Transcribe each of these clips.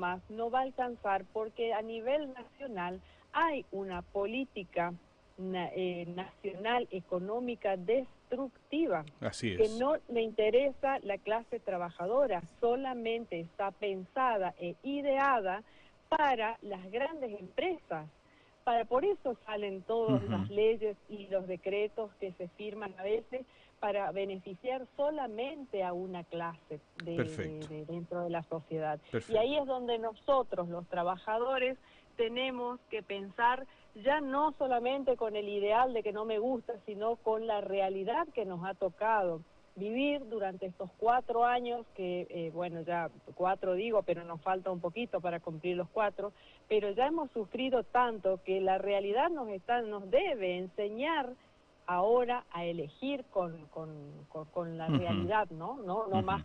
más no va a alcanzar, porque a nivel nacional hay una política nacional económica destructiva. Así que es. no le interesa la clase trabajadora, solamente está pensada e ideada para las grandes empresas. Por eso salen todas las leyes y los decretos que se firman a veces para beneficiar solamente a una clase de dentro de la sociedad. Perfecto. Y ahí es donde nosotros, los trabajadores, tenemos que pensar ya no solamente con el ideal de que no me gusta, sino con la realidad que nos ha tocado vivir durante estos 4 años, que bueno, ya 4 digo, pero nos falta un poquito para cumplir los 4, pero ya hemos sufrido tanto que la realidad nos debe enseñar ahora a elegir con la realidad, no más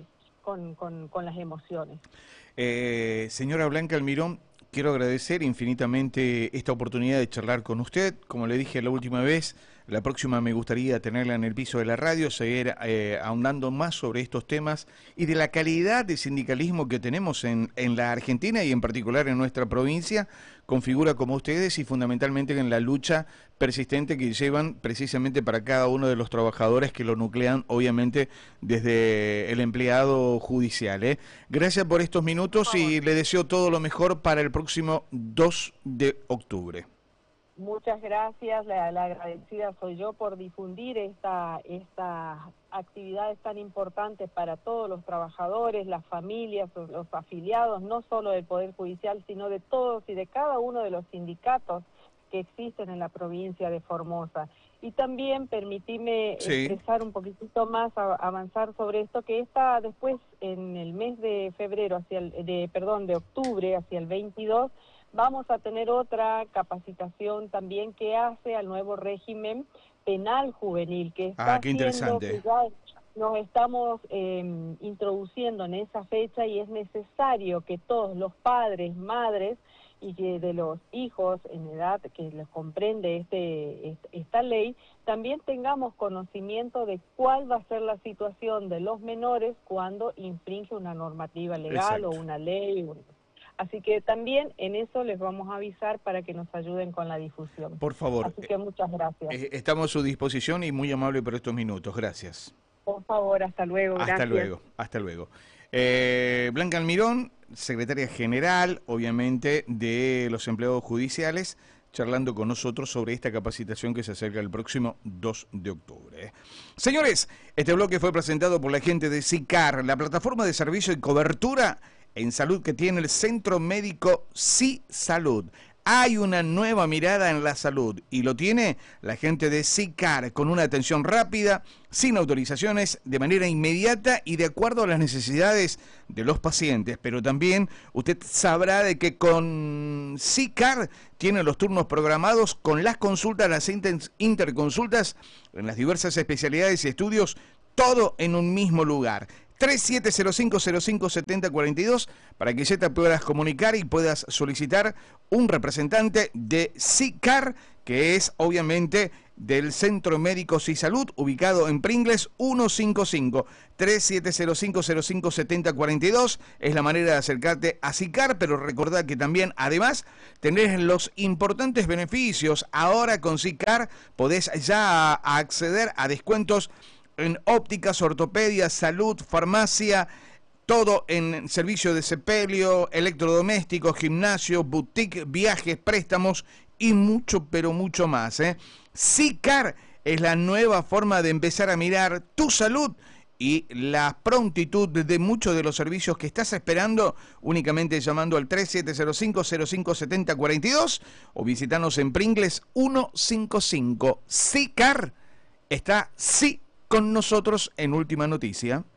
con las emociones. Señora Blanca Almirón, quiero agradecer infinitamente esta oportunidad de charlar con usted. Como le dije la última vez, la próxima me gustaría tenerla en el piso de la radio, seguir ahondando más sobre estos temas y de la calidad de sindicalismo que tenemos en la Argentina y en particular en nuestra provincia, con figuras como ustedes y fundamentalmente en la lucha persistente que llevan precisamente para cada uno de los trabajadores que lo nuclean, obviamente, desde el empleado judicial. Gracias por estos minutos y le deseo todo lo mejor para el próximo 2 de octubre. Muchas gracias, la agradecida soy yo por difundir estas actividades tan importantes para todos los trabajadores, las familias, los afiliados, no solo del Poder Judicial, sino de todos y de cada uno de los sindicatos que existen en la provincia de Formosa. Y también permitime expresar un poquitito más, avanzar sobre esto, que después en el mes de febrero, de octubre, hacia el 22, vamos a tener otra capacitación también que hace al nuevo régimen penal juvenil, que está haciendo que ya nos estamos introduciendo en esa fecha, y es necesario que todos los padres, madres y que de los hijos en edad que les comprende esta ley, también tengamos conocimiento de cuál va a ser la situación de los menores cuando infringe una normativa legal o una ley. Así que también en eso les vamos a avisar para que nos ayuden con la difusión. Por favor. Así que muchas gracias. Estamos a su disposición y muy amable por estos minutos. Gracias. Por favor, hasta luego. Hasta luego, hasta luego. Blanca Almirón, secretaria general, obviamente, de los empleados judiciales, charlando con nosotros sobre esta capacitación que se acerca el próximo 2 de octubre. Señores, este bloque fue presentado por la gente de SICAR, la plataforma de servicio y cobertura en salud que tiene el Centro Médico SISalud. Hay una nueva mirada en la salud y lo tiene la gente de SICAR, con una atención rápida, sin autorizaciones, de manera inmediata y de acuerdo a las necesidades de los pacientes. Pero también usted sabrá de que con SICAR tiene los turnos programados con las consultas, las interconsultas en las diversas especialidades y estudios, todo en un mismo lugar. 3705057042 para que ya te puedas comunicar y puedas solicitar un representante de SICAR, que es obviamente del Centro Médico SISalud, ubicado en Pringles 155. 3705057042 es la manera de acercarte a SICAR, pero recordad que también, además, tenés los importantes beneficios. Ahora con SICAR podés ya acceder a descuentos en ópticas, ortopedia, salud, farmacia, todo en servicio de sepelio, electrodomésticos, gimnasio, boutique, viajes, préstamos y mucho, pero mucho más. SICAR es la nueva forma de empezar a mirar tu salud y la prontitud de muchos de los servicios que estás esperando, únicamente llamando al 3705057042 o visitanos en Pringles 155. SICAR está con nosotros en Última Noticia.